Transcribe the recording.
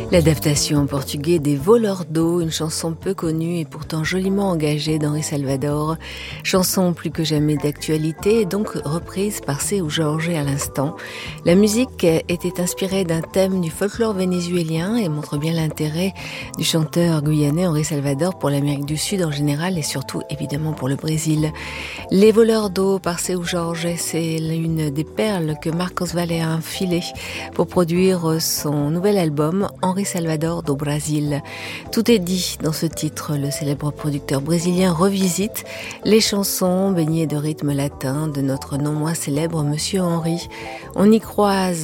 L'adaptation en portugais des Voleurs d'eau, une chanson peu connue et pourtant joliment engagée d'Henri Salvador. Chanson plus que jamais d'actualité et donc reprise par Seu Jorge à l'instant. La musique était inspirée d'un thème du folklore vénézuélien et montre bien l'intérêt du chanteur guyanais Henri Salvador pour l'Amérique du Sud en général et surtout évidemment pour le Brésil. Les Voleurs d'eau par Seu Jorge, c'est l'une des perles que Marcos Valle a infilées pour produire son nouvel album Henri Salvador do Brasil. Tout est dit dans ce titre. Le célèbre producteur brésilien revisite les chansons baignées de rythme latin de notre non moins célèbre Monsieur Henri. On y croise